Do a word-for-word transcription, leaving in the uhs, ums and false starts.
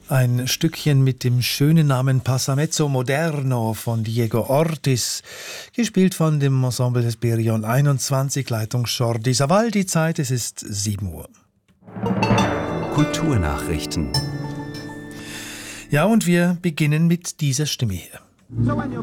Ein Stückchen mit dem schönen Namen Passamezzo Moderno von Diego Ortiz, gespielt von dem Ensemble des Hesperion einundzwanzig, Leitung Jordi Savall. Die Zeit, es ist sieben Uhr. Kulturnachrichten. Ja, und wir beginnen mit dieser Stimme hier. So when you